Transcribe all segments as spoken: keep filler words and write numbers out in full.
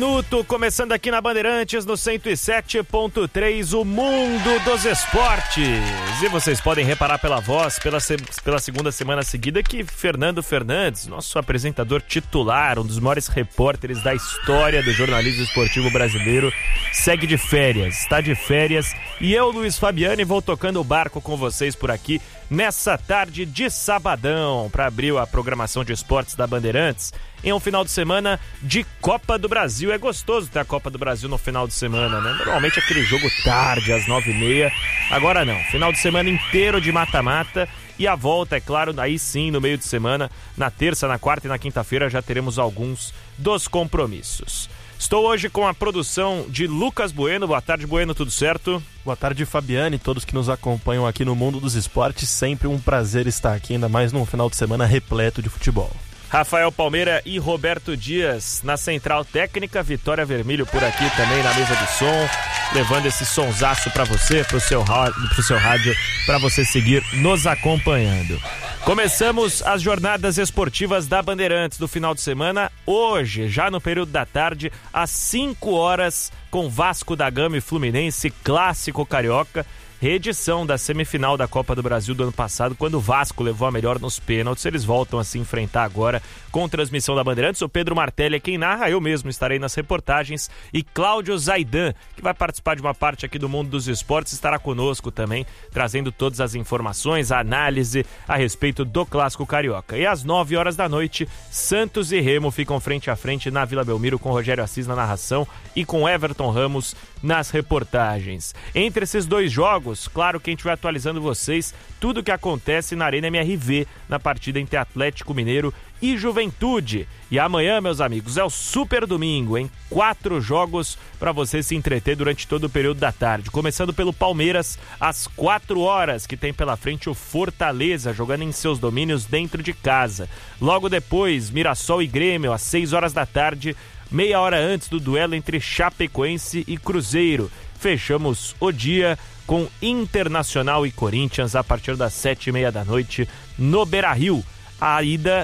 Minuto, começando aqui na Bandeirantes, no cento e sete ponto três, o mundo dos esportes. E vocês podem reparar pela voz, pela, se, pela segunda semana seguida, que Fernando Fernandes, nosso apresentador titular, um dos maiores repórteres da história do jornalismo esportivo brasileiro, segue de férias, está de férias. E eu, Luiz Fabiani, vou tocando o barco com vocês por aqui nessa tarde de sabadão, para abrir a programação de esportes da Bandeirantes em um final de semana de Copa do Brasil. É gostoso ter a Copa do Brasil no final de semana, né? Normalmente aquele jogo tarde, às nove e meia. Agora não, final de semana inteiro de mata-mata. E a volta, é claro, aí sim, no meio de semana, na terça, na quarta e na quinta-feira já teremos alguns dos compromissos. Estou hoje com a produção de Lucas Bueno. Boa tarde, Bueno, tudo certo? Boa tarde, Fabiane, todos que nos acompanham aqui no Mundo dos Esportes. Sempre um prazer estar aqui, ainda mais num final de semana repleto de futebol. Rafael Palmeira e Roberto Dias na Central Técnica, Vitória Vermelho por aqui também na mesa de som, levando esse sonsaço para você, pro seu, pro seu rádio, para você seguir nos acompanhando. Começamos as jornadas esportivas da Bandeirantes do final de semana, hoje, já no período da tarde, às cinco horas, com Vasco da Gama e Fluminense, clássico carioca, reedição da semifinal da Copa do Brasil do ano passado, quando o Vasco levou a melhor nos pênaltis. Eles voltam a se enfrentar agora com transmissão da Bandeirantes. O Pedro Martelli é quem narra, eu mesmo estarei nas reportagens, e Cláudio Zaidan, que vai participar de uma parte aqui do Mundo dos Esportes, estará conosco também, trazendo todas as informações, a análise a respeito do Clássico Carioca. E às nove horas da noite, Santos e Remo ficam frente a frente na Vila Belmiro, com Rogério Assis na narração e com Everton Ramos nas reportagens. Entre esses dois jogos, claro que a gente vai atualizando vocês tudo o que acontece na Arena M R V, na partida entre Atlético Mineiro e Juventude. E amanhã, meus amigos, é o super domingo, em quatro jogos para você se entreter durante todo o período da tarde. Começando pelo Palmeiras, às quatro horas, que tem pela frente o Fortaleza, jogando em seus domínios dentro de casa. Logo depois, Mirassol e Grêmio, às seis horas da tarde, meia hora antes do duelo entre Chapecoense e Cruzeiro. Fechamos o dia com Internacional e Corinthians a partir das sete e meia da noite no Beira-Rio. A ida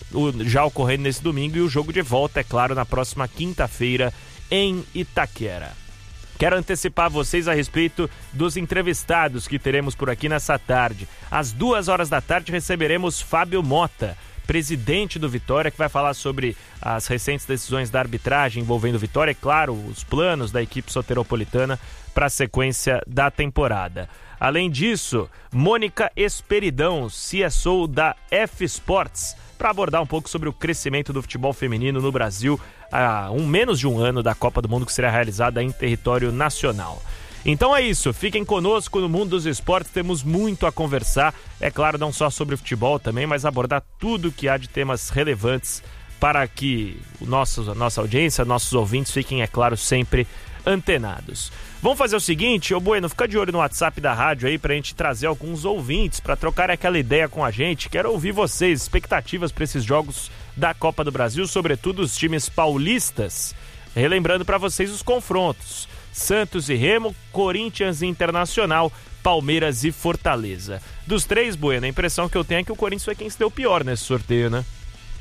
já ocorrendo nesse domingo e o jogo de volta, é claro, na próxima quinta-feira em Itaquera. Quero antecipar vocês a respeito dos entrevistados que teremos por aqui nessa tarde. Às duas horas da tarde receberemos Fábio Mota, presidente do Vitória, que vai falar sobre as recentes decisões da arbitragem envolvendo Vitória, e claro, os planos da equipe soteropolitana para a sequência da temporada. Além disso, Mônica Esperidão, C S O da F Sports, para abordar um pouco sobre o crescimento do futebol feminino no Brasil há um, menos de um ano da Copa do Mundo, que será realizada em território nacional. Então é isso, fiquem conosco no Mundo dos Esportes, temos muito a conversar, é claro, não só sobre futebol também, mas abordar tudo que há de temas relevantes para que o nosso, a nossa audiência, nossos ouvintes fiquem, é claro, sempre antenados. Vamos fazer o seguinte, ô Bueno, fica de olho no WhatsApp da rádio aí pra gente trazer alguns ouvintes pra trocar aquela ideia com a gente. Quero ouvir vocês, expectativas para esses jogos da Copa do Brasil, sobretudo os times paulistas. Relembrando para vocês os confrontos: Santos e Remo, Corinthians e Internacional, Palmeiras e Fortaleza. Dos três, Bueno, a impressão que eu tenho é que o Corinthians foi quem se deu pior nesse sorteio, né?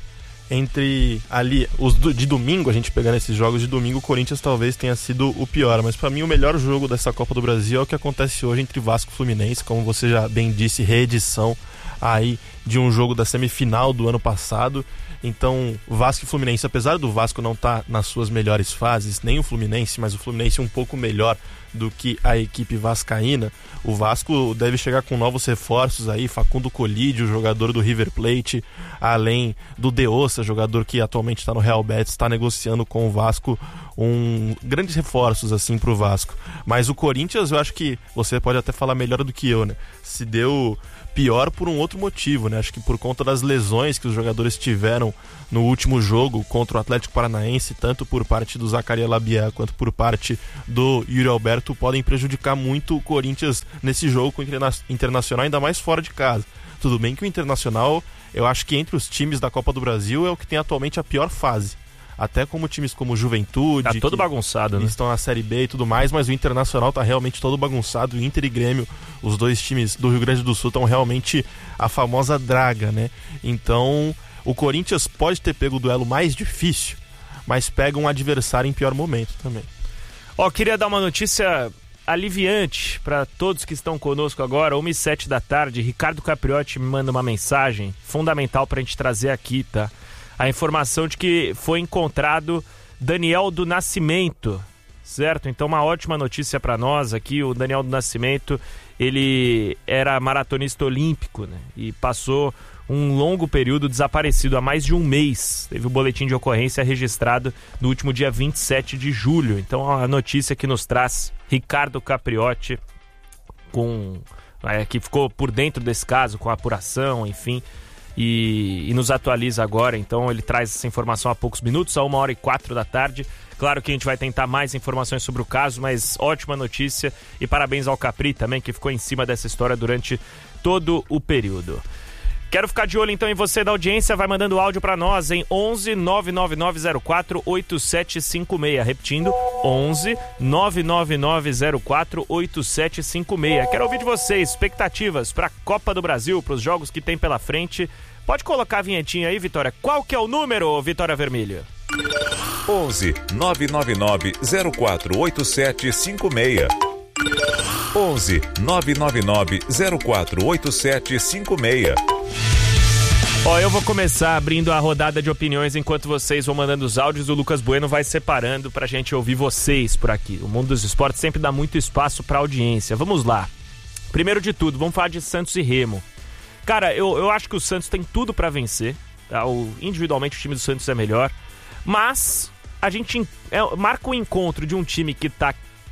Entre ali, os do, de domingo, a gente pegando esses jogos de domingo, o Corinthians talvez tenha sido o pior, mas para mim o melhor jogo dessa Copa do Brasil é o que acontece hoje entre Vasco e Fluminense, como você já bem disse, reedição aí de um jogo da semifinal do ano passado. Então, Vasco e Fluminense, apesar do Vasco não estar nas suas melhores fases, nem o Fluminense, mas o Fluminense um pouco melhor do que a equipe vascaína, o Vasco deve chegar com novos reforços aí, Facundo Colídio, jogador do River Plate, além do De Ossa, jogador que atualmente está no Real Betis, está negociando com o Vasco um grandes reforços assim para o Vasco. Mas o Corinthians, eu acho que você pode até falar melhor do que eu, né? Se deu pior por um outro motivo, né? Acho que por conta das lesões que os jogadores tiveram no último jogo contra o Atlético Paranaense, tanto por parte do Zacaria Labier quanto por parte do Yuri Alberto, podem prejudicar muito o Corinthians nesse jogo com o Internacional, ainda mais fora de casa. Tudo bem que o Internacional, eu acho que entre os times da Copa do Brasil é o que tem atualmente a pior fase. Até como times como Juventude, tá todo bagunçado, né? Estão na Série B e tudo mais, mas o Internacional tá realmente todo bagunçado. O Inter e Grêmio, os dois times do Rio Grande do Sul, estão realmente a famosa draga, né? Então, o Corinthians pode ter pego o duelo mais difícil, mas pega um adversário em pior momento também. Ó, queria dar uma notícia aliviante para todos que estão conosco agora. Uma e sete da tarde, Ricardo Capriotti me manda uma mensagem fundamental para a gente trazer aqui, tá? A informação de que foi encontrado Daniel do Nascimento, certo? Então uma ótima notícia para nós aqui. O Daniel do Nascimento, ele era maratonista olímpico, né? E passou um longo período desaparecido, há mais de um mês. Teve o boletim de ocorrência registrado no último dia vinte e sete de julho. Então a notícia que nos traz Ricardo Capriotti, com, é, que ficou por dentro desse caso, com a apuração, enfim, e, e nos atualiza agora. Então ele traz essa informação há poucos minutos, a uma hora e quatro da tarde. Claro que a gente vai tentar mais informações sobre o caso, mas ótima notícia, e parabéns ao Capri também, que ficou em cima dessa história durante todo o período. Quero ficar de olho então em você da audiência, vai mandando áudio pra nós em onze nove nove nove zero quatro oito sete cinco seis, repetindo, onze nove nove nove zero quatro oito sete cinco seis. Quero ouvir de vocês expectativas pra Copa do Brasil, pros jogos que tem pela frente. Pode colocar a vinhetinha aí, Vitória. Qual que é o número, Vitória Vermelho? onze nove nove nove zero quatro oito sete cinco seis. onze nove nove nove zero quatro oito sete cinco seis. Ó, eu vou começar abrindo a rodada de opiniões enquanto vocês vão mandando os áudios. O Lucas Bueno vai separando pra gente ouvir vocês por aqui. O mundo dos esportes sempre dá muito espaço pra audiência. Vamos lá. Primeiro de tudo, vamos falar de Santos e Remo. Cara, eu, eu acho que o Santos tem tudo pra vencer, tá? O, individualmente o time do Santos é melhor, mas a gente é, marca o encontro de um time que tá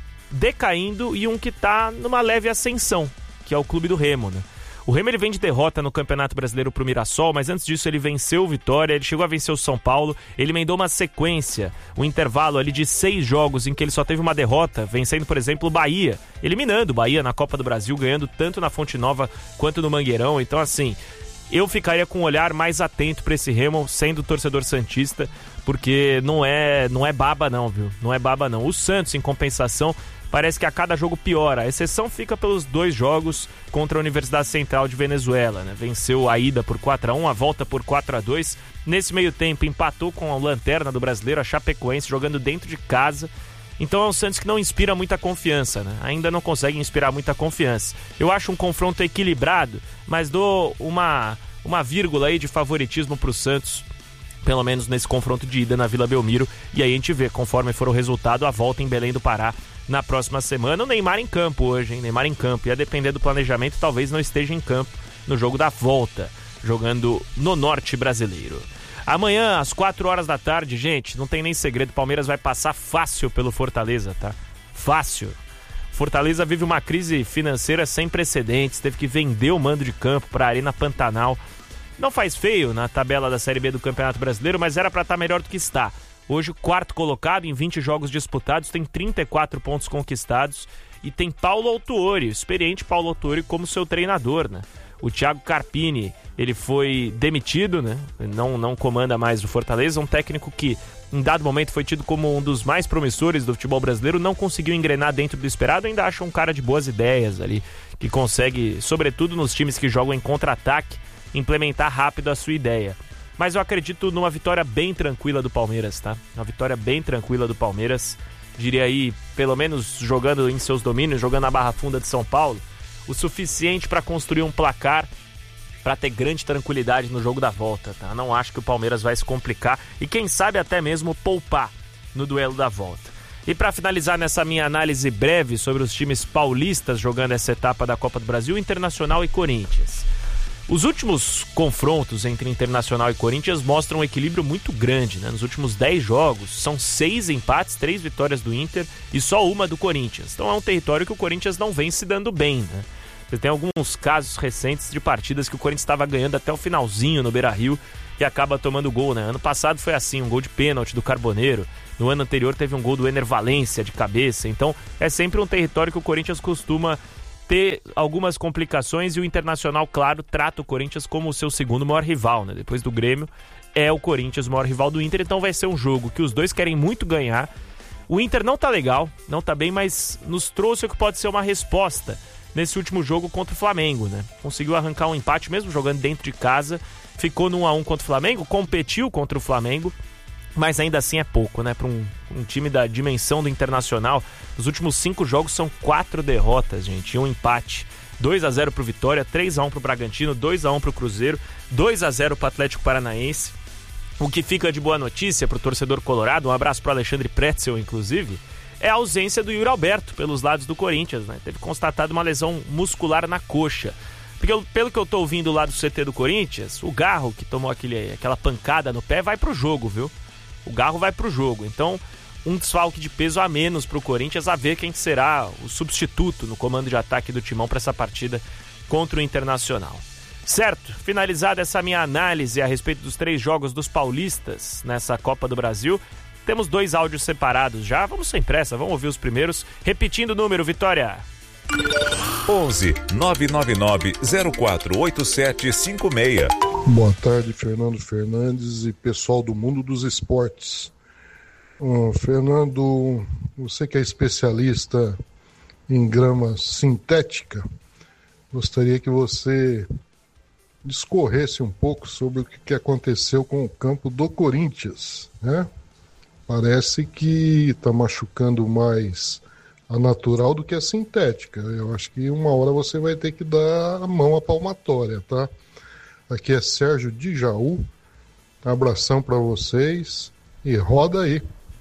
decaindo e um que tá numa leve ascensão, que é o clube do Remo, né? O Remo, ele vem de derrota no Campeonato Brasileiro pro Mirassol, mas antes disso ele venceu o Vitória, ele chegou a vencer o São Paulo, ele emendou uma sequência, um intervalo ali de seis jogos em que ele só teve uma derrota, vencendo, por exemplo, o Bahia, eliminando o Bahia na Copa do Brasil, ganhando tanto na Fonte Nova quanto no Mangueirão. Então, assim, eu ficaria com um olhar mais atento para esse Remo, sendo torcedor santista, porque não é, não é baba não, viu? Não é baba não. O Santos, em compensação, parece que a cada jogo piora. A exceção fica pelos dois jogos contra a Universidade Central de Venezuela, né? Venceu a ida por quatro a um, a volta por quatro a dois. Nesse meio tempo empatou com a lanterna do Brasileiro, a Chapecoense, jogando dentro de casa. Então é um Santos que não inspira muita confiança, né? Ainda não consegue inspirar muita confiança. Eu acho um confronto equilibrado, mas dou uma, uma vírgula aí de favoritismo pro Santos, pelo menos nesse confronto de ida na Vila Belmiro. E aí a gente vê, conforme for o resultado, a volta em Belém do Pará na próxima semana. O Neymar em campo hoje, hein? Neymar em campo. E a depender do planejamento, talvez não esteja em campo no jogo da volta, jogando no norte brasileiro. Amanhã, às quatro horas da tarde, gente, não tem nem segredo, Palmeiras vai passar fácil pelo Fortaleza, tá? Fácil. Fortaleza vive uma crise financeira sem precedentes, teve que vender o mando de campo para a Arena Pantanal. Não faz feio na tabela da Série B do Campeonato Brasileiro, mas era para estar melhor do que está. Hoje, o quarto colocado em vinte jogos disputados, tem trinta e quatro pontos conquistados e tem Paulo Autuori, o experiente Paulo Autuori, como seu treinador, né? O Thiago Carpini, ele foi demitido, né? Não, não comanda mais o Fortaleza, um técnico que, em dado momento, foi tido como um dos mais promissores do futebol brasileiro, não conseguiu engrenar dentro do esperado, ainda acha um cara de boas ideias ali, que consegue, sobretudo nos times que jogam em contra-ataque, implementar rápido a sua ideia. Mas eu acredito numa vitória bem tranquila do Palmeiras, tá? Uma vitória bem tranquila do Palmeiras, diria aí, pelo menos jogando em seus domínios, jogando na Barra Funda de São Paulo, o suficiente para construir um placar para ter grande tranquilidade no jogo da volta, tá? Não acho que o Palmeiras vai se complicar e quem sabe até mesmo poupar no duelo da volta. E para finalizar nessa minha análise breve sobre os times paulistas jogando essa etapa da Copa do Brasil, Internacional e Corinthians. Os últimos confrontos entre Internacional e Corinthians mostram um equilíbrio muito grande, né? Nos últimos dez jogos, são seis empates, três vitórias do Inter e só uma do Corinthians. Então é um território que o Corinthians não vem se dando bem, né? Você tem alguns casos recentes de partidas que o Corinthians estava ganhando até o finalzinho no Beira-Rio e acaba tomando gol, né? Ano passado foi assim, um gol de pênalti do Carboneiro. No ano anterior teve um gol do Ener Valencia de cabeça. Então é sempre um território que o Corinthians costuma ter algumas complicações e o Internacional, claro, trata o Corinthians como o seu segundo maior rival, né? Depois do Grêmio, é o Corinthians o maior rival do Inter, então vai ser um jogo que os dois querem muito ganhar. O Inter não tá legal, não tá bem, mas nos trouxe o que pode ser uma resposta nesse último jogo contra o Flamengo, né? Conseguiu arrancar um empate mesmo jogando dentro de casa, ficou no um a um contra o Flamengo, competiu contra o Flamengo mas ainda assim é pouco, né? Para um, um time da dimensão do Internacional, os últimos cinco jogos são quatro derrotas, gente, e um empate. dois a zero pro Vitória, três a um pro Bragantino, dois a um pro Cruzeiro, dois a zero pro Atlético Paranaense. O que fica de boa notícia pro torcedor colorado, um abraço pro Alexandre Pretzel, inclusive, é a ausência do Yuri Alberto pelos lados do Corinthians, né? Teve constatado uma lesão muscular na coxa. Porque eu, pelo que eu tô ouvindo lá do C T do Corinthians, o Garro, que tomou aquele, aquela pancada no pé, vai pro jogo, viu? O Garro vai pro jogo. Então, um desfalque de peso a menos pro Corinthians, a ver quem será o substituto no comando de ataque do Timão para essa partida contra o Internacional. Certo, finalizada essa minha análise a respeito dos três jogos dos paulistas nessa Copa do Brasil, temos dois áudios separados já, vamos sem pressa, vamos ouvir os primeiros. Repetindo o número, Vitória. onze nove nove nove zero quatro oito sete cinco seis. Boa tarde, Fernando Fernandes e pessoal do mundo dos esportes. Uh, Fernando, você que é especialista em grama sintética, gostaria que você discorresse um pouco sobre o que aconteceu com o campo do Corinthians, né? Parece que está machucando mais a natural do que a sintética. Eu acho que uma hora você vai ter que dar a mão à palmatória, tá? Aqui é Sérgio de Jaú. Abração para vocês e roda aí.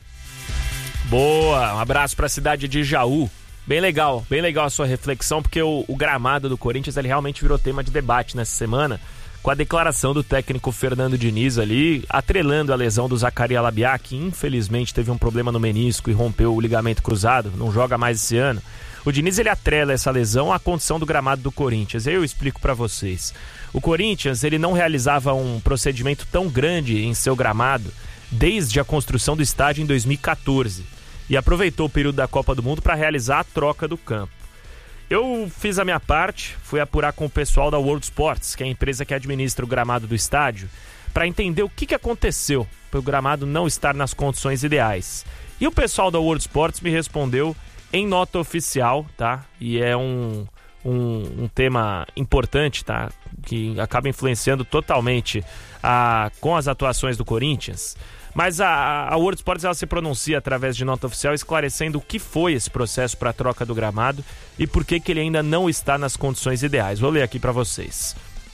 Boa, um abraço para a cidade de Jaú. Bem legal, bem legal a sua reflexão, porque o, o gramado do Corinthians ele realmente virou tema de debate nessa semana, com a declaração do técnico Fernando Diniz ali, atrelando a lesão do Zacarias Labiá, que infelizmente teve um problema no menisco e rompeu o ligamento cruzado, não joga mais esse ano. O Diniz ele atrela essa lesão à condição do gramado do Corinthians. Eu explico para vocês. O Corinthians ele não realizava um procedimento tão grande em seu gramado desde a construção do estádio em dois mil e catorze e aproveitou o período da Copa do Mundo para realizar a troca do campo. Eu fiz a minha parte, fui apurar com o pessoal da World Sports, que é a empresa que administra o gramado do estádio, para entender o que, que aconteceu para o gramado não estar nas condições ideais. E o pessoal da World Sports me respondeu em nota oficial, tá? E é um, um, um tema importante, tá? Que acaba influenciando totalmente a, com as atuações do Corinthians. Mas a, a World Sports ela se pronuncia através de nota oficial esclarecendo o que foi esse processo para a troca do gramado e por que que ele ainda não está nas condições ideais. Vou ler aqui para vocês.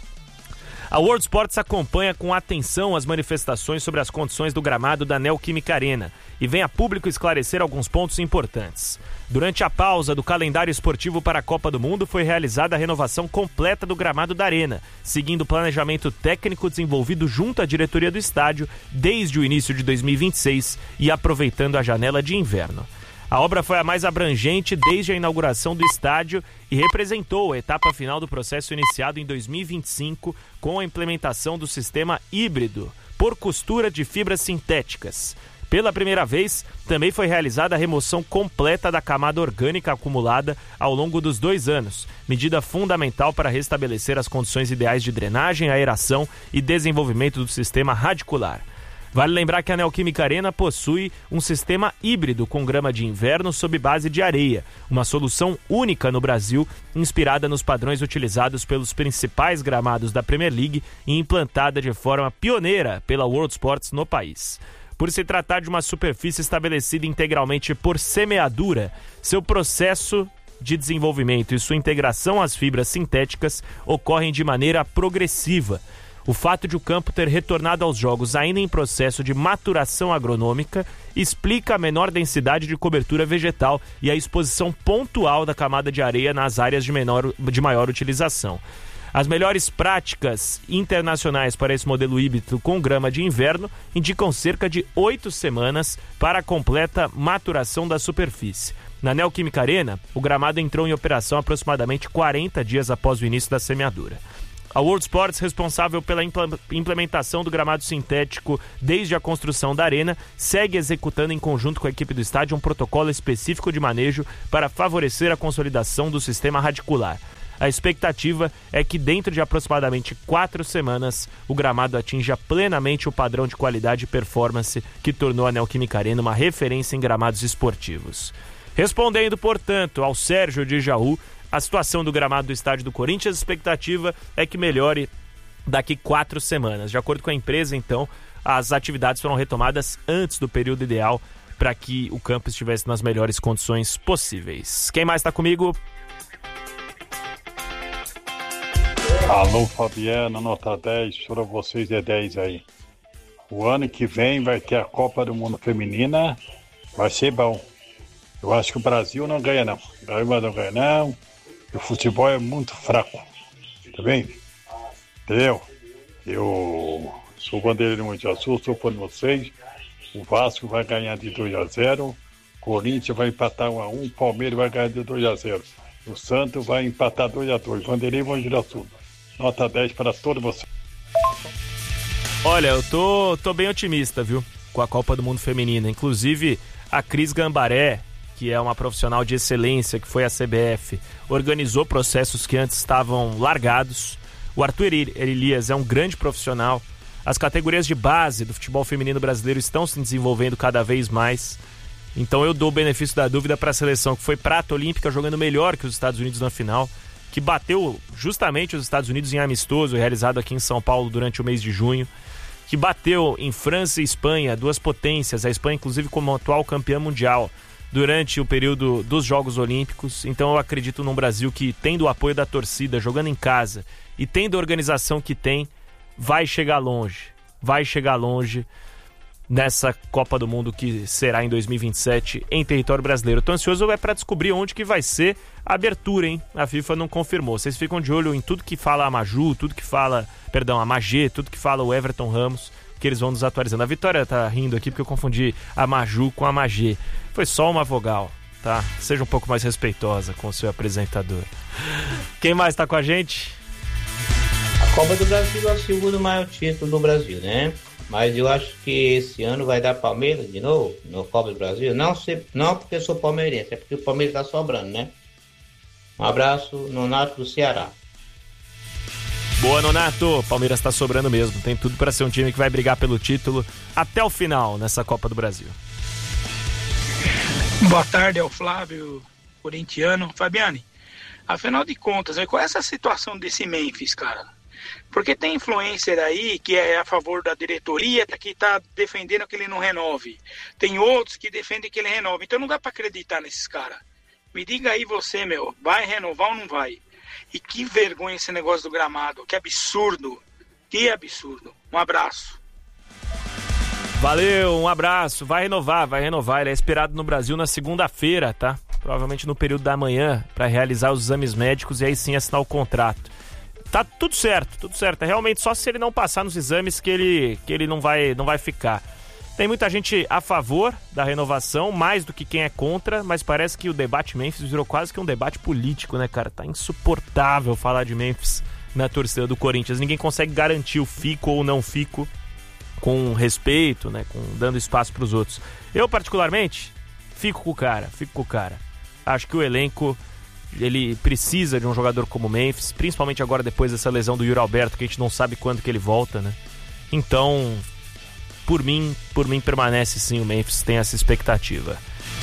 A World Sports acompanha com atenção as manifestações sobre as condições do gramado da Neoquímica Arena e vem a público esclarecer alguns pontos importantes. Durante a pausa do calendário esportivo para a Copa do Mundo, foi realizada a renovação completa do gramado da Arena, seguindo o planejamento técnico desenvolvido junto à diretoria do estádio desde o início de dois mil e vinte e seis e aproveitando a janela de inverno. A obra foi a mais abrangente desde a inauguração do estádio e representou a etapa final do processo iniciado em dois mil e vinte e cinco com a implementação do sistema híbrido por costura de fibras sintéticas. Pela primeira vez, também foi realizada a remoção completa da camada orgânica acumulada ao longo dos dois anos, medida fundamental para restabelecer as condições ideais de drenagem, aeração e desenvolvimento do sistema radicular. Vale lembrar que a Neoquímica Arena possui um sistema híbrido com grama de inverno sob base de areia, uma solução única no Brasil, inspirada nos padrões utilizados pelos principais gramados da Premier League e implantada de forma pioneira pela World Sports no país. Por se tratar de uma superfície estabelecida integralmente por semeadura, seu processo de desenvolvimento e sua integração às fibras sintéticas ocorrem de maneira progressiva. O fato de o campo ter retornado aos jogos ainda em processo de maturação agronômica explica a menor densidade de cobertura vegetal e a exposição pontual da camada de areia nas áreas de, menor, de maior utilização. As melhores práticas internacionais para esse modelo híbrido com grama de inverno indicam cerca de oito semanas para a completa maturação da superfície. Na Neoquímica Arena, o gramado entrou em operação aproximadamente quarenta dias após o início da semeadura. A World Sports, responsável pela implementação do gramado sintético desde a construção da arena, segue executando em conjunto com a equipe do estádio um protocolo específico de manejo para favorecer a consolidação do sistema radicular. A expectativa é que dentro de aproximadamente quatro semanas o gramado atinja plenamente o padrão de qualidade e performance que tornou a Neoquímica Arena uma referência em gramados esportivos. Respondendo, portanto, ao Sérgio de Jaú, a situação do gramado do estádio do Corinthians, a expectativa é que melhore daqui quatro semanas. De acordo com a empresa, então, as atividades foram retomadas antes do período ideal para que o campo estivesse nas melhores condições possíveis. Quem mais está comigo? Alô, Fabiano, nota dez, para vocês é dez aí. O ano que vem vai ter a Copa do Mundo Feminina, vai ser bom. Eu acho que o Brasil não ganha não, o Brasil não ganha não, o futebol é muito fraco, tá bem? Entendeu? Eu sou o bandeira de Monte Azul, estou por vocês. O Vasco vai ganhar de dois a zero, Corinthians vai empatar um a um, Palmeiras vai ganhar de dois a zero. O Santos vai empatar dois a dois. Vanderlei Monte Azul. Nota dez para todos vocês. Olha, eu tô, tô bem otimista, viu? Com a Copa do Mundo Feminina. Inclusive, a Cris Gambaré, que é uma profissional de excelência, que foi à C B F, organizou processos que antes estavam largados. O Arthur Elias é um grande profissional. As categorias de base do futebol feminino brasileiro estão se desenvolvendo cada vez mais. Então eu dou o benefício da dúvida para a seleção, que foi prata olímpica, jogando melhor que os Estados Unidos na final, que bateu justamente os Estados Unidos em amistoso, realizado aqui em São Paulo durante o mês de junho, que bateu em França e Espanha, duas potências, a Espanha inclusive como atual campeã mundial, durante o período dos Jogos Olímpicos. Então eu acredito num Brasil que, tendo o apoio da torcida, jogando em casa e tendo a organização que tem, vai chegar longe, vai chegar longe nessa Copa do Mundo que será em dois mil e vinte e sete em território brasileiro. Tô ansioso é para descobrir onde que vai ser a abertura, hein? A FIFA não confirmou. Vocês ficam de olho em tudo que fala a Maju, tudo que fala, perdão, a Magê, tudo que fala o Everton Ramos, que eles vão nos atualizando. A Vitória tá rindo aqui porque eu confundi a Maju com a Magê. Foi só uma vogal, tá? Seja um pouco mais respeitosa com o seu apresentador. Quem mais tá com a gente? A Copa do Brasil é o segundo maior título do Brasil, né? Mas eu acho que esse ano vai dar Palmeiras de novo, no Copa do Brasil. Não, sei, não porque eu sou palmeirense, é porque o Palmeiras tá sobrando, né? Um abraço, Nonato do Ceará. Boa, Nonato. Palmeiras tá sobrando mesmo. Tem tudo para ser um time que vai brigar pelo título até o final nessa Copa do Brasil. Boa tarde, é o Flávio, corintiano. Fabiane, afinal de contas, qual é essa situação desse Memphis, cara? Porque tem influencer aí que é a favor da diretoria, que está defendendo que ele não renove. Tem outros que defendem que ele renove. Então não dá para acreditar nesses caras. Me diga aí você, meu, vai renovar ou não vai? E que vergonha esse negócio do gramado. Que absurdo. Que absurdo. Um abraço. Valeu, um abraço. Vai renovar, vai renovar. Ele é esperado no Brasil na segunda-feira, tá? Provavelmente no período da manhã, para realizar os exames médicos e aí sim assinar o contrato. Tá tudo certo, tudo certo. É realmente só se ele não passar nos exames que ele, que ele não, vai, não vai ficar. Tem muita gente a favor da renovação, mais do que quem é contra, mas parece que o debate Memphis virou quase que um debate político, né, cara? Tá insuportável falar de Memphis na torcida do Corinthians. Ninguém consegue garantir o fico ou não fico com respeito, né, com, dando espaço pros outros. Eu, particularmente, fico com o cara, fico com o cara. Acho que o elenco, ele precisa de um jogador como o Memphis, principalmente agora depois dessa lesão do Yuri Alberto, que a gente não sabe quando que ele volta, né? Então, por mim, por mim permanece sim o Memphis, tem essa expectativa.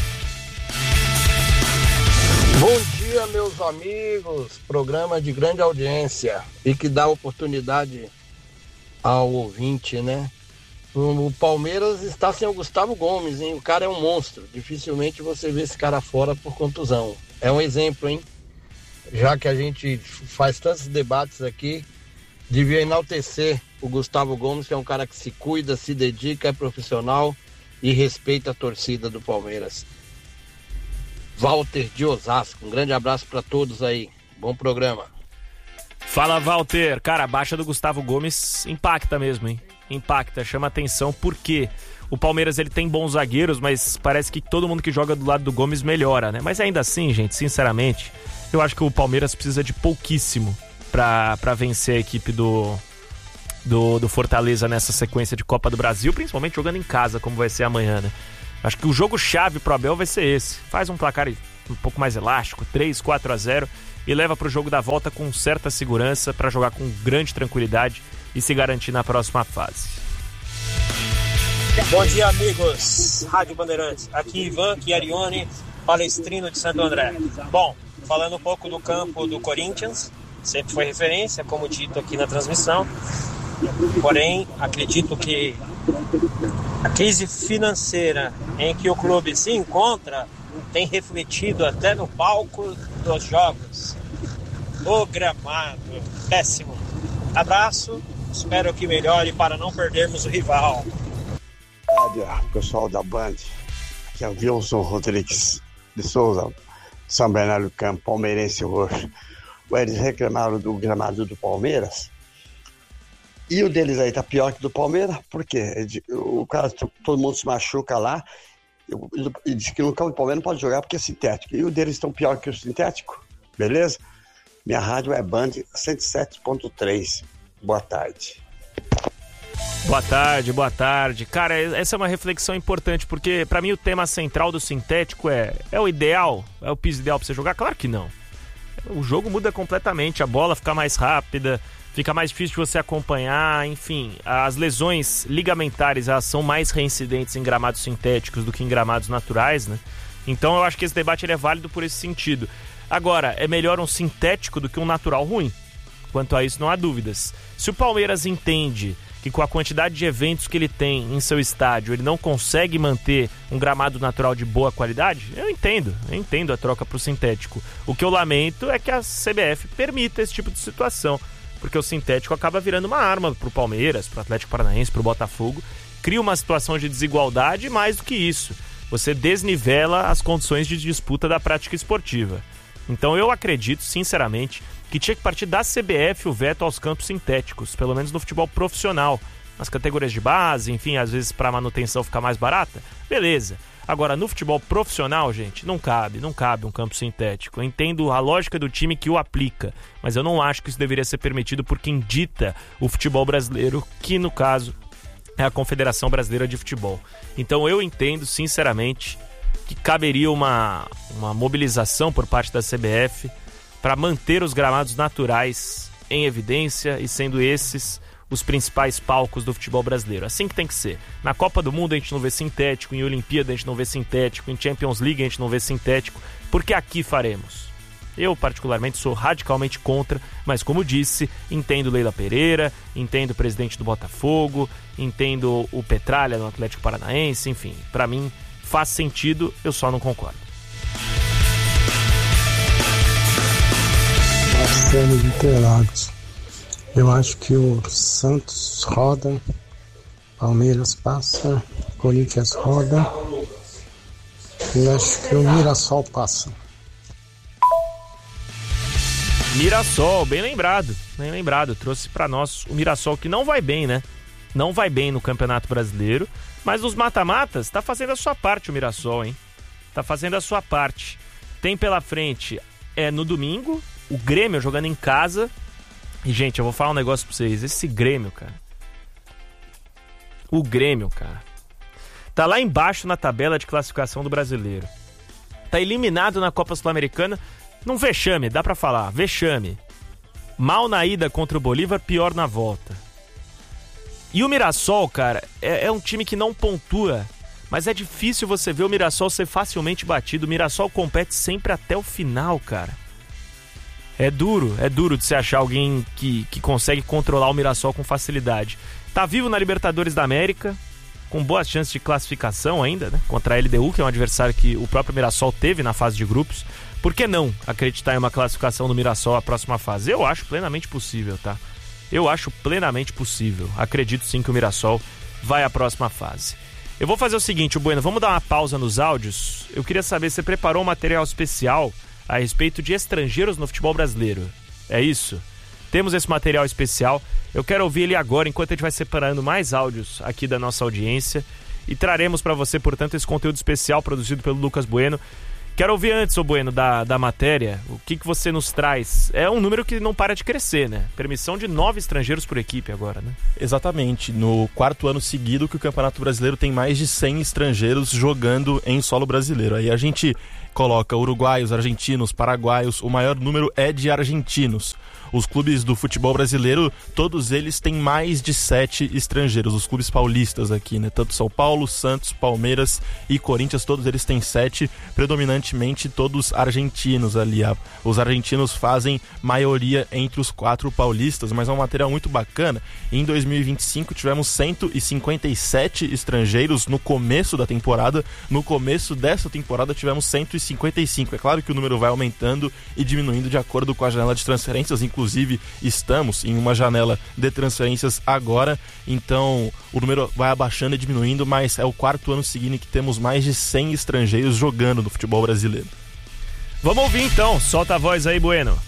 Bom dia, meus amigos, programa de grande audiência e que dá oportunidade ao ouvinte, né? O Palmeiras está sem o Gustavo Gomes, hein? O cara é um monstro, dificilmente você vê esse cara fora por contusão. É um exemplo, hein? Já que a gente faz tantos debates aqui, devia enaltecer o Gustavo Gomes, que é um cara que se cuida, se dedica, é profissional e respeita a torcida do Palmeiras. Walter de Osasco, um grande abraço para todos aí. Bom programa. Fala, Walter. Cara, a baixa do Gustavo Gomes impacta mesmo, hein? Impacta, chama atenção, porque o Palmeiras ele tem bons zagueiros, mas parece que todo mundo que joga do lado do Gomes melhora, né? Mas ainda assim, gente, sinceramente, eu acho que o Palmeiras precisa de pouquíssimo pra, pra vencer a equipe do, do, do Fortaleza nessa sequência de Copa do Brasil, principalmente jogando em casa, como vai ser amanhã, né? Acho que o jogo-chave pro Abel vai ser esse. Faz um placar um pouco mais elástico, três, quatro a zero, e leva pro jogo da volta com certa segurança pra jogar com grande tranquilidade e se garantir na próxima fase. Bom dia, amigos Rádio Bandeirantes. Aqui Ivan Chiarione, palestrino de Santo André. Bom, falando um pouco do campo do Corinthians, sempre foi referência, como dito aqui na transmissão. Porém, acredito que A crise financeira em que o clube se encontra tem refletido até no palco dos jogos. O gramado, péssimo. Abraço, espero que melhore para não perdermos o rival. Pessoal da Band, aqui é o Wilson Rodrigues de Souza, São Bernardo do Campo, palmeirense roxo. Eles reclamaram do gramado do Palmeiras e o deles aí tá pior que do Palmeiras, porque o cara, todo mundo se machuca lá e diz que no campo do Palmeiras não pode jogar porque é sintético, e o deles estão pior que o sintético, beleza? Minha rádio é Band cento e sete ponto três. Boa tarde. Boa tarde, boa tarde. Cara, essa é uma reflexão importante, porque pra mim o tema central do sintético é, é o ideal? É o piso ideal pra você jogar? Claro que não. O jogo muda completamente, a bola fica mais rápida, fica mais difícil de você acompanhar, enfim, as lesões ligamentares elas são mais reincidentes em gramados sintéticos do que em gramados naturais, né? Então eu acho que esse debate ele é válido por esse sentido. Agora, é melhor um sintético do que um natural ruim? Quanto a isso não há dúvidas. Se o Palmeiras entende que com a quantidade de eventos que ele tem em seu estádio, ele não consegue manter um gramado natural de boa qualidade, eu entendo, eu entendo a troca para o sintético. O que eu lamento é que a C B F permita esse tipo de situação, porque o sintético acaba virando uma arma para o Palmeiras, para o Atlético Paranaense, para o Botafogo, cria uma situação de desigualdade e mais do que isso, você desnivela as condições de disputa da prática esportiva. Então eu acredito, sinceramente, que tinha que partir da C B F o veto aos campos sintéticos, pelo menos no futebol profissional. Nas categorias de base, enfim, às vezes para manutenção ficar mais barata, beleza. Agora, no futebol profissional, gente, não cabe, não cabe um campo sintético. Eu entendo a lógica do time que o aplica, mas eu não acho que isso deveria ser permitido por quem dita o futebol brasileiro, que no caso é a Confederação Brasileira de Futebol. Então eu entendo, sinceramente, que caberia uma, uma mobilização por parte da C B F para manter os gramados naturais em evidência e sendo esses os principais palcos do futebol brasileiro. Assim que tem que ser. Na Copa do Mundo a gente não vê sintético, em Olimpíada a gente não vê sintético, em Champions League a gente não vê sintético, porque aqui faremos. Eu, particularmente, sou radicalmente contra, mas como disse, entendo Leila Pereira, entendo o presidente do Botafogo, entendo o Petralha no Atlético Paranaense, enfim, para mim faz sentido, eu só não concordo. Marcelo de Interlagos. Eu acho que o Santos roda, Palmeiras passa, Corinthians roda e acho que o Mirassol passa. Mirassol, bem lembrado, bem lembrado, trouxe pra nós o Mirassol que não vai bem, né? Não vai bem no Campeonato Brasileiro, mas nos mata-matas tá fazendo a sua parte o Mirassol, hein? Tá fazendo a sua parte. Tem pela frente, é no domingo, o Grêmio jogando em casa. E, gente, eu vou falar um negócio pra vocês. Esse Grêmio, cara. O Grêmio, cara. Tá lá embaixo na tabela de classificação do Brasileiro. Tá eliminado na Copa Sul-Americana. Num vexame, dá pra falar. Vexame. Mal na ida contra o Bolívar, pior na volta. E o Mirassol, cara, é, é um time que não pontua. Mas é difícil você ver o Mirassol ser facilmente batido. O Mirassol compete sempre até o final, cara. É duro, é duro de se achar alguém que, que consegue controlar o Mirassol com facilidade. Tá vivo na Libertadores da América, com boas chances de classificação ainda, né? Contra a L D U, que é um adversário que o próprio Mirassol teve na fase de grupos. Por que não acreditar em uma classificação do Mirassol à próxima fase? Eu acho plenamente possível, tá? Eu acho plenamente possível. Acredito sim que o Mirassol vai à próxima fase. Eu vou fazer o seguinte, Bueno, vamos dar uma pausa nos áudios. Eu queria saber, você preparou um material especial a respeito de estrangeiros no futebol brasileiro? É isso? Temos esse material especial. Eu quero ouvir ele agora, enquanto a gente vai separando mais áudios aqui da nossa audiência. E traremos para você, portanto, esse conteúdo especial produzido pelo Lucas Bueno. Quero ouvir antes, ô Bueno, da, da matéria, o que, que você nos traz. É um número que não para de crescer, né? Permissão de nove estrangeiros por equipe agora, né? Exatamente. No quarto ano seguido que o Campeonato Brasileiro tem mais de cem estrangeiros jogando em solo brasileiro. Aí a gente coloca uruguaios, argentinos, paraguaios, o maior número é de argentinos. Os clubes do futebol brasileiro, todos eles têm mais de sete estrangeiros. Os clubes paulistas aqui, né? Tanto São Paulo, Santos, Palmeiras e Corinthians, todos eles têm sete. Predominante aparentemente todos argentinos ali. Os argentinos fazem maioria entre os quatro paulistas, mas é um material muito bacana. Em dois mil e vinte e cinco tivemos cento e cinquenta e sete estrangeiros no começo da temporada. No começo dessa temporada tivemos cento e cinquenta e cinco. É claro que o número vai aumentando e diminuindo de acordo com a janela de transferências. Inclusive, estamos em uma janela de transferências agora, então o número vai abaixando e diminuindo, mas é o quarto ano seguinte que temos mais de cem estrangeiros jogando no futebol brasileiro. Vamos ouvir então, solta a voz aí, Bueno.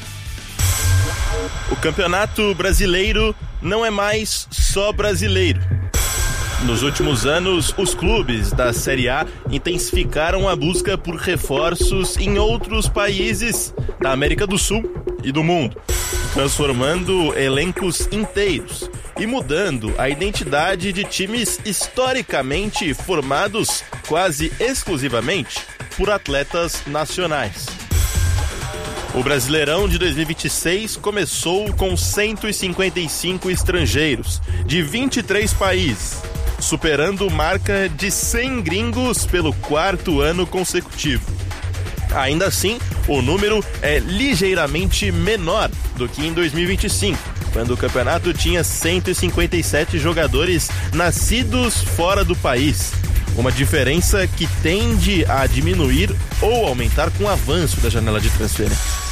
O Campeonato Brasileiro não é mais só brasileiro. Nos últimos anos, os clubes da Série A intensificaram a busca por reforços em outros países da América do Sul e do mundo, transformando elencos inteiros e mudando a identidade de times historicamente formados quase exclusivamente por atletas nacionais. O Brasileirão de dois mil e vinte e seis começou com cento e cinquenta e cinco estrangeiros de vinte e três países, superando marca de cem gringos pelo quarto ano consecutivo. Ainda assim, o número é ligeiramente menor do que em dois mil e vinte e cinco, quando o campeonato tinha cento e cinquenta e sete jogadores nascidos fora do país. Uma diferença que tende a diminuir ou aumentar com o avanço da janela de transferência.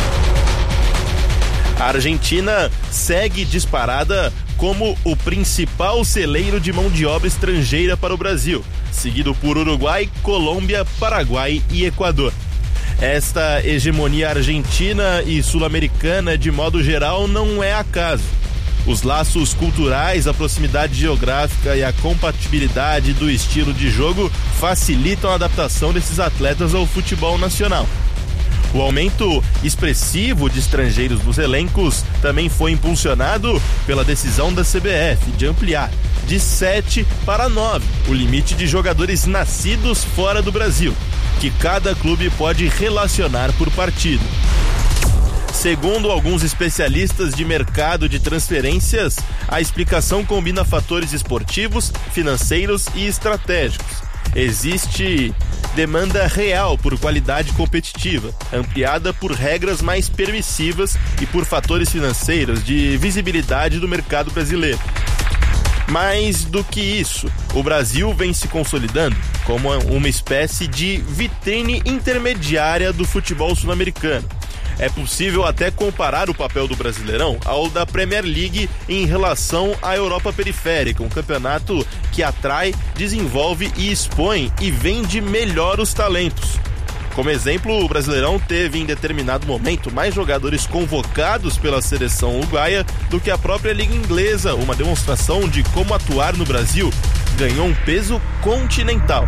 A Argentina segue disparada como o principal celeiro de mão de obra estrangeira para o Brasil, seguido por Uruguai, Colômbia, Paraguai e Equador. Esta hegemonia argentina e sul-americana, de modo geral, não é acaso. Os laços culturais, a proximidade geográfica e a compatibilidade do estilo de jogo facilitam a adaptação desses atletas ao futebol nacional. O aumento expressivo de estrangeiros nos elencos também foi impulsionado pela decisão da C B F de ampliar de sete para nove o limite de jogadores nascidos fora do Brasil, que cada clube pode relacionar por partida. Segundo alguns especialistas de mercado de transferências, a explicação combina fatores esportivos, financeiros e estratégicos. Existe demanda real por qualidade competitiva, ampliada por regras mais permissivas e por fatores financeiros de visibilidade do mercado brasileiro. Mais do que isso, o Brasil vem se consolidando como uma espécie de vitrine intermediária do futebol sul-americano. É possível até comparar o papel do Brasileirão ao da Premier League em relação à Europa periférica, um campeonato que atrai, desenvolve e expõe e vende melhor os talentos. Como exemplo, o Brasileirão teve em determinado momento mais jogadores convocados pela seleção uruguaia do que a própria Liga Inglesa, uma demonstração de como atuar no Brasil ganhou um peso continental.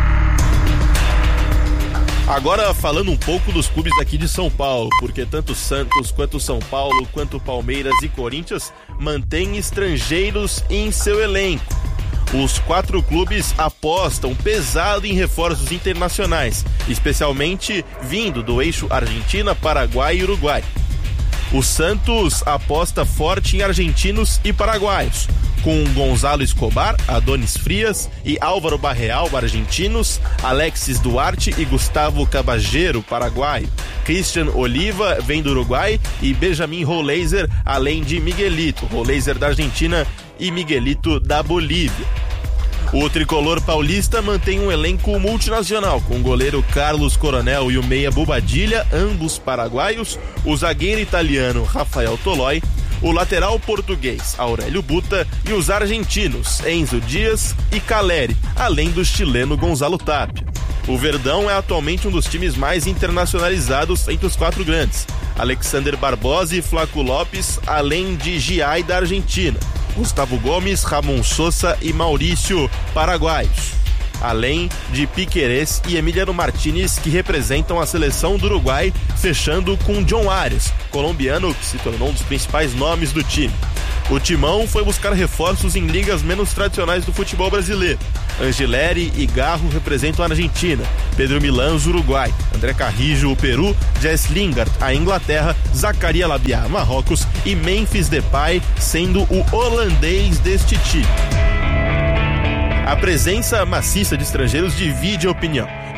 Agora falando um pouco dos clubes aqui de São Paulo, porque tanto Santos quanto São Paulo, quanto Palmeiras e Corinthians mantêm estrangeiros em seu elenco. Os quatro clubes apostam pesado em reforços internacionais, especialmente vindo do eixo Argentina, Paraguai e Uruguai. O Santos aposta forte em argentinos e paraguaios, com Gonzalo Escobar, Adonis Frias e Álvaro Barreal, argentinos, Alexis Duarte e Gustavo Caballero, paraguaio, Christian Oliva, vem do Uruguai, e Benjamin Roleiser, além de Miguelito, Roleiser da Argentina e Miguelito da Bolívia. O tricolor paulista mantém um elenco multinacional, com o goleiro Carlos Coronel e o meia Bobadilha, ambos paraguaios, o zagueiro italiano Rafael Toloi, o lateral português Aurélio Buta e os argentinos Enzo Dias e Caleri, além do chileno Gonzalo Tapia. O Verdão é atualmente um dos times mais internacionalizados entre os quatro grandes. Alexander Barbosa e Flaco Lopes, além de Giai da Argentina, Gustavo Gomes, Ramon Sosa e Maurício, paraguaios, além de Piquerez e Emiliano Martinez, que representam a seleção do Uruguai, fechando com John Arias, colombiano que se tornou um dos principais nomes do time. O Timão foi buscar reforços em ligas menos tradicionais do futebol brasileiro. Angeleri e Garro representam a Argentina, Pedro Milans, Uruguai, André Carrijo, o Peru, Jess Lingard, a Inglaterra, Zacaria Labiá, Marrocos e Memphis Depay, sendo o holandês deste time. A presença maciça de estrangeiros divide a opinião.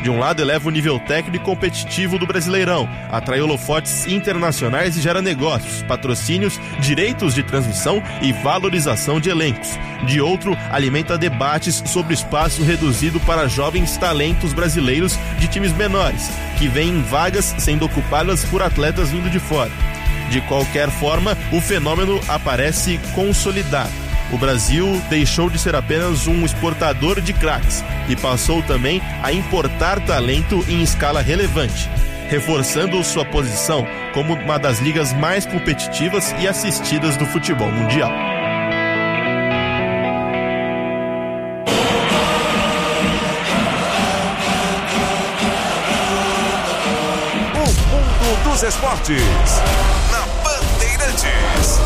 De um lado, eleva o nível técnico e competitivo do Brasileirão, atrai holofotes internacionais e gera negócios, patrocínios, direitos de transmissão e valorização de elencos. De outro, alimenta debates sobre espaço reduzido para jovens talentos brasileiros de times menores, que veem vagas sendo ocupadas por atletas vindo de fora. De qualquer forma, o fenômeno aparece consolidado. O Brasil deixou de ser apenas um exportador de craques e passou também a importar talento em escala relevante, reforçando sua posição como uma das ligas mais competitivas e assistidas do futebol mundial. O mundo dos esportes na Bandeirantes.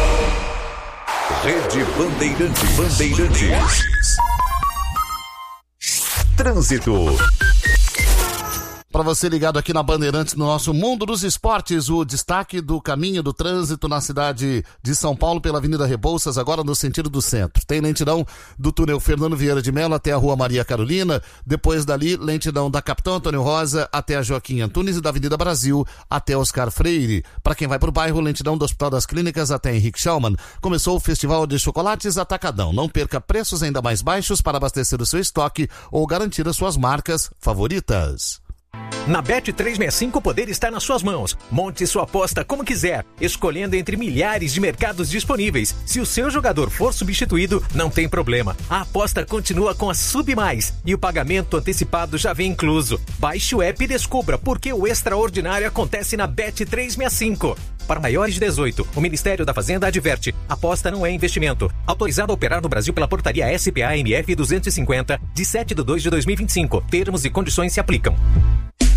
Rede Bandeirantes. Bandeirantes. Trânsito. Para você ligado aqui na Bandeirantes, no nosso Mundo dos Esportes, o destaque do caminho do trânsito na cidade de São Paulo pela Avenida Rebouças, agora no sentido do centro. Tem lentidão do túnel Fernando Vieira de Mello até a Rua Maria Carolina, depois dali lentidão da Capitão Antônio Rosa até a Joaquim Antunes e da Avenida Brasil até Oscar Freire. Para quem vai para o bairro, lentidão do Hospital das Clínicas até Henrique Schaumann. Começou o Festival de Chocolates Atacadão. Não perca preços ainda mais baixos para abastecer o seu estoque ou garantir as suas marcas favoritas. Na Bet trezentos e sessenta e cinco o poder está nas suas mãos. Monte sua aposta como quiser, escolhendo entre milhares de mercados disponíveis. Se o seu jogador for substituído, não tem problema. A aposta continua com a Sub Mais e o pagamento antecipado já vem incluso. Baixe o app e descubra por que o extraordinário acontece na Bet trezentos e sessenta e cinco. Para maiores de dezoito, o Ministério da Fazenda adverte: aposta não é investimento. Autorizado a operar no Brasil pela portaria S P A M F duzentos e cinquenta, de sete de dois de dois mil e vinte e cinco. Termos e condições se aplicam.